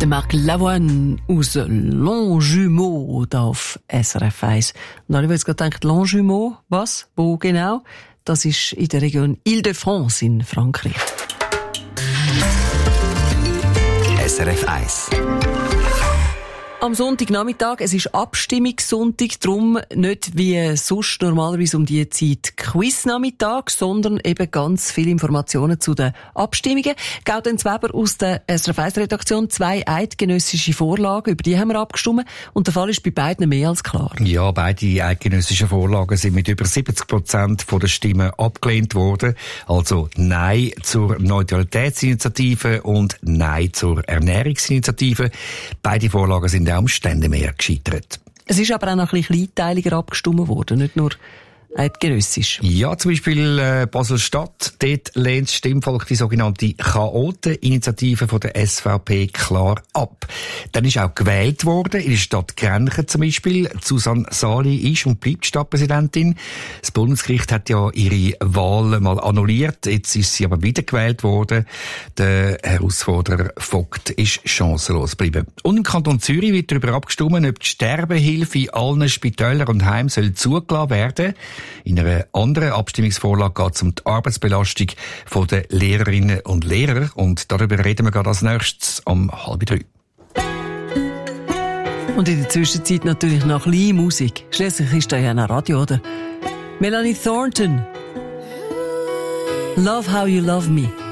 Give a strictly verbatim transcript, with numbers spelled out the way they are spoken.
Der Marc Lavoine aus Longjumeau da auf S R F eins. Und alle, die jetzt gerade denken, Longjumeau, was? Wo genau? Das ist in der Region Île-de-France in Frankreich. S R F eins. Am Sonntagnachmittag, es ist Abstimmungssonntag, darum nicht wie sonst normalerweise um diese Zeit Quiznachmittag, sondern eben ganz viele Informationen zu den Abstimmungen. Gaudenz Weber aus der S R F eins Redaktion, zwei eidgenössische Vorlagen, über die haben wir abgestimmt und der Fall ist bei beiden mehr als klar. Ja, beide eidgenössischen Vorlagen sind mit über siebzig Prozent der Stimmen abgelehnt worden. Also Nein zur Neutralitätsinitiative und Nein zur Ernährungsinitiative. Beide Vorlagen sind am Ständemeer gescheitert. Es ist aber auch noch ein bisschen kleinteiliger abgestimmt worden, nicht nur eidgenössisch. Ja, zum Beispiel äh, Basel-Stadt. Dort lehnt das Stimmvolk die sogenannte Chaoten-Initiative von der S V P klar ab. Dann ist auch gewählt worden, in der Stadt Grenchen zum Beispiel. Susanne Sali ist und bleibt Stadtpräsidentin. Das Bundesgericht hat ja ihre Wahl mal annulliert. Jetzt ist sie aber wieder gewählt worden. Der Herausforderer Vogt ist chancenlos geblieben. Und im Kanton Zürich wird darüber abgestimmt, ob die Sterbehilfe in allen Spitälern und Heimen soll zugelassen werden. In einer anderen Abstimmungsvorlage geht es um die Arbeitsbelastung der Lehrerinnen und Lehrer. Und darüber reden wir gerade als nächstes um halb drei. Und in der Zwischenzeit natürlich noch ein bisschen Musik. Schließlich ist da ja ein Radio, oder? Melanie Thornton. Love How You Love Me.